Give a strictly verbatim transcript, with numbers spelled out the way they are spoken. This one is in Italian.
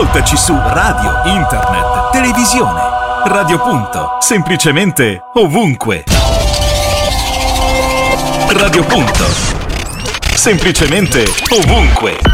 Ascoltaci su radio, internet, televisione. Radio Punto, semplicemente ovunque. Radio Punto, semplicemente ovunque.